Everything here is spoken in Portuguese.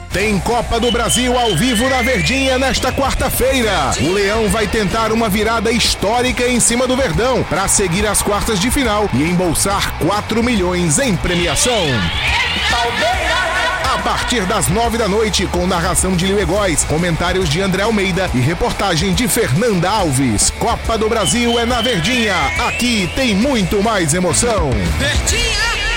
Tem Copa do Brasil ao vivo na Verdinha nesta quarta-feira. O Leão vai tentar uma virada histórica em cima do Verdão para seguir as quartas de final e embolsar 4 milhões em premiação. A partir das 9 da noite, com narração de Lio Egóis, comentários de André Almeida e reportagem de Fernanda Alves. Copa do Brasil é na Verdinha. Aqui tem muito mais emoção. Verdinha!